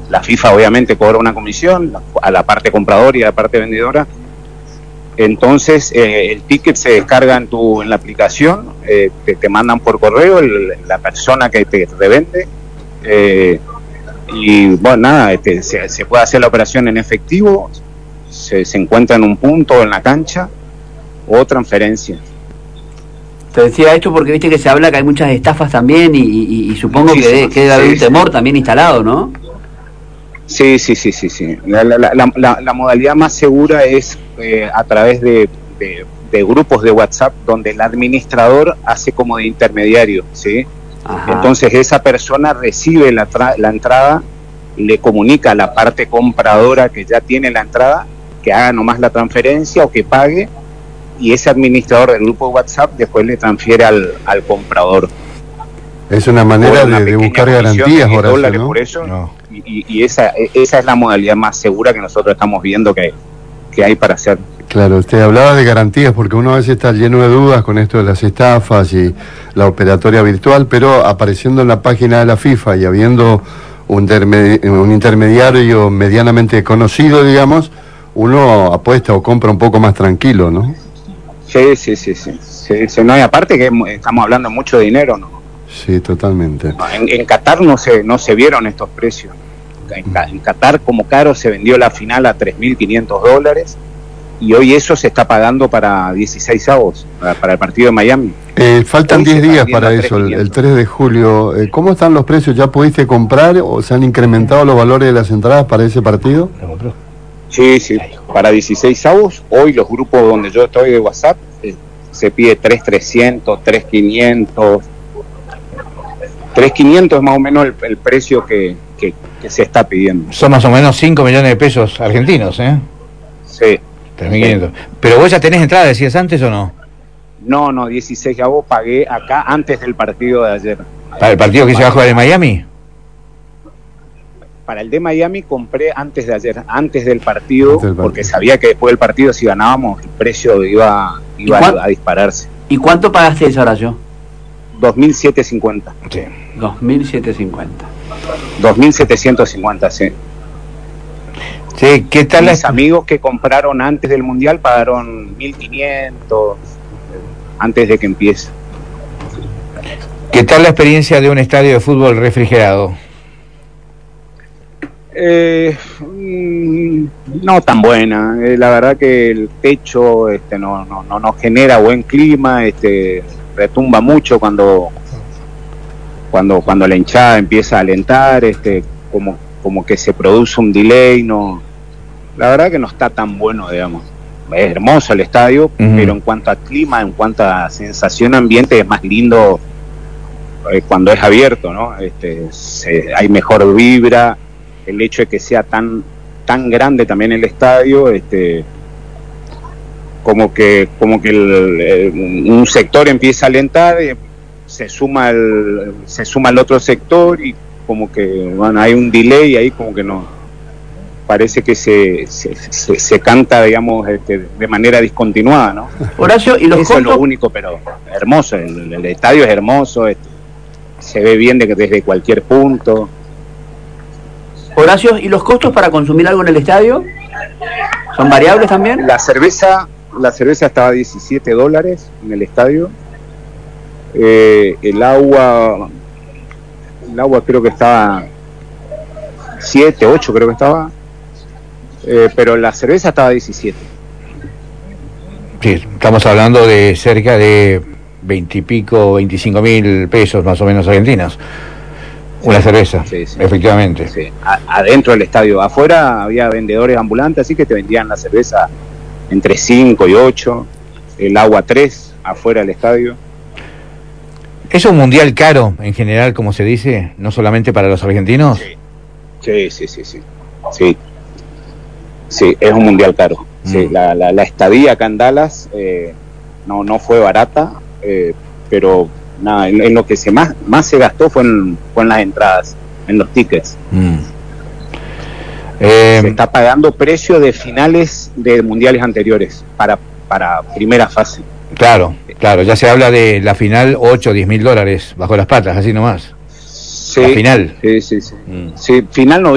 La FIFA obviamente cobra una comisión a la parte compradora y a la parte vendedora. Entonces el ticket se descarga en la aplicación, te mandan por correo la persona que te revende, y bueno, nada, se puede hacer la operación en efectivo, se encuentra en un punto en la cancha, o transferencia. Te decía esto porque viste que se habla que hay muchas estafas también y supongo que debe haber un temor también instalado, ¿no? Sí. La modalidad más segura es a través de grupos de WhatsApp donde el administrador hace como de intermediario, ¿sí? Ajá. Entonces esa persona recibe la entrada, le comunica a la parte compradora que ya tiene la entrada que haga nomás la transferencia o que pague, y ese administrador del grupo de WhatsApp después le transfiere al comprador. Es una manera de buscar garantías, Horacio, ¿no? Por eso, no. Y esa es la modalidad más segura que nosotros estamos viendo que hay para hacer. Claro, usted hablaba de garantías porque uno a veces está lleno de dudas con esto de las estafas y la operatoria virtual, pero apareciendo en la página de la FIFA y habiendo un intermediario medianamente conocido, digamos, uno apuesta o compra un poco más tranquilo, ¿no? Sí, no, y aparte que estamos hablando mucho de dinero, ¿no? Sí, totalmente. En Qatar no se vieron estos precios. En Qatar, como caro, se vendió la final a $3.500 y hoy eso se está pagando para 16 avos, para el partido de Miami. Faltan 10 días para eso, el 3 de julio. ¿Cómo están los precios? ¿Ya pudiste comprar o se han incrementado los valores de las entradas para ese partido? Sí, para 16 avos. Hoy los grupos donde yo estoy de WhatsApp se pide 3.300, 3.500. 3.500 es más o menos el precio que se está pidiendo. Son más o menos 5 millones de pesos argentinos, ¿eh? Sí. 3.500. ¿Pero vos ya tenés entrada, decías antes o no? No, 16 avos pagué acá antes del partido de ayer. ¿Para el partido que se va a jugar en Miami? Para el de Miami compré antes de ayer, antes del partido, porque sabía que después del partido, si ganábamos, el precio iba a dispararse. ¿Y cuánto pagaste eso, Horacio? 2.750. Sí. 2.750. 2.750, sí. Sí, ¿qué tal? Mis amigos que compraron antes del Mundial pagaron 1.500 antes de que empiece. ¿Qué tal la experiencia de un estadio de fútbol refrigerado? No tan buena. La verdad que el techo no genera buen clima, retumba mucho cuando la hinchada empieza a alentar, como que se produce un delay. La verdad que no está tan bueno, digamos. Es hermoso el estadio, pero en cuanto a clima, en cuanto a sensación ambiente, es más lindo cuando es abierto, ¿no? Hay mejor vibra. El hecho de que sea tan grande también el estadio, como que un sector empieza a alentar, se suma el otro sector y como que hay un delay ahí, como que no parece que se canta, digamos, de manera discontinuada, ¿no? Horacio, ¿y los eso costos? Es lo único, pero hermoso, el estadio es hermoso, se ve bien desde cualquier punto. Horacio, ¿y los costos para consumir algo en el estadio? ¿Son variables también? La cerveza estaba a $17 en el estadio. El agua creo que estaba 7, 8 creo que estaba. Pero la cerveza estaba a 17. Sí, estamos hablando de cerca de 20 y pico, 25.000 pesos más o menos argentinos. Una cerveza, sí, efectivamente. Sí. Adentro del estadio. Afuera había vendedores ambulantes, así que te vendían la cerveza entre 5 y 8, el agua 3, afuera del estadio. ¿Es un mundial caro en general, como se dice, no solamente para los argentinos? Sí, es un mundial caro. Sí, la estadía acá en Dallas no fue barata, pero nada, en lo que más se gastó fue en las entradas, en los tickets. Se está pagando precio de finales de mundiales anteriores para primera fase. Claro, ya se habla de la final, 8 o 10.000 dólares bajo las patas, así nomás. Sí, la final. Sí, final no.